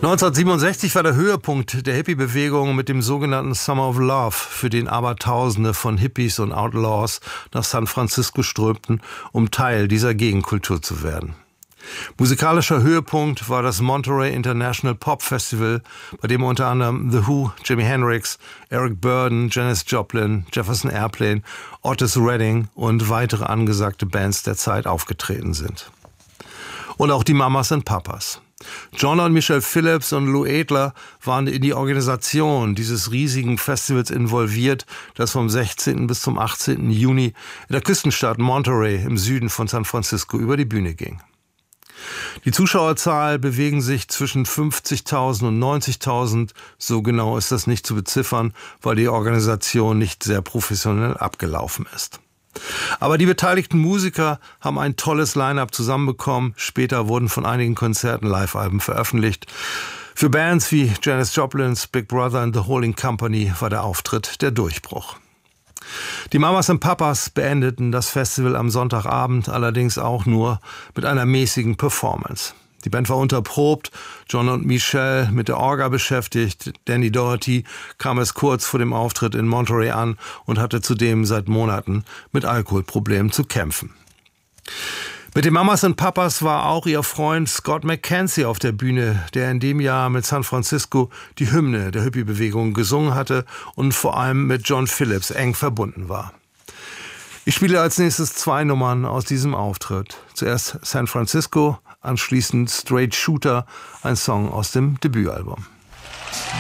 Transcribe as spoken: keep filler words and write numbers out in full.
neunzehnhundertsiebenundsechzig war der Höhepunkt der Hippie-Bewegung mit dem sogenannten Summer of Love, für den Abertausende von Hippies und Outlaws nach San Francisco strömten, um Teil dieser Gegenkultur zu werden. Musikalischer Höhepunkt war das Monterey International Pop Festival, bei dem unter anderem The Who, Jimi Hendrix, Eric Burdon, Janis Joplin, Jefferson Airplane, Otis Redding und weitere angesagte Bands der Zeit aufgetreten sind. Und auch die Mamas und Papas. John und Michelle Phillips und Lou Adler waren in die Organisation dieses riesigen Festivals involviert, das vom sechzehnten bis zum achtzehnten Juni in der Küstenstadt Monterey im Süden von San Francisco über die Bühne ging. Die Zuschauerzahl bewegen sich zwischen fünfzigtausend und neunzigtausend, so genau ist das nicht zu beziffern, weil die Organisation nicht sehr professionell abgelaufen ist. Aber die beteiligten Musiker haben ein tolles Line-up zusammenbekommen. Später wurden von einigen Konzerten Live-Alben veröffentlicht. Für Bands wie Janis Joplins Big Brother and the Holding Company war der Auftritt der Durchbruch. Die Mamas und Papas beendeten das Festival am Sonntagabend allerdings auch nur mit einer mäßigen Performance. Die Band war unterprobt, John und Michelle mit der Orga beschäftigt. Danny Doherty kam es kurz vor dem Auftritt in Monterey an und hatte zudem seit Monaten mit Alkoholproblemen zu kämpfen. Mit den Mamas und Papas war auch ihr Freund Scott McKenzie auf der Bühne, der in dem Jahr mit San Francisco die Hymne der Hippie-Bewegung gesungen hatte und vor allem mit John Phillips eng verbunden war. Ich spiele als nächstes zwei Nummern aus diesem Auftritt. Zuerst San Francisco, anschließend Straight Shooter, ein Song aus dem Debütalbum.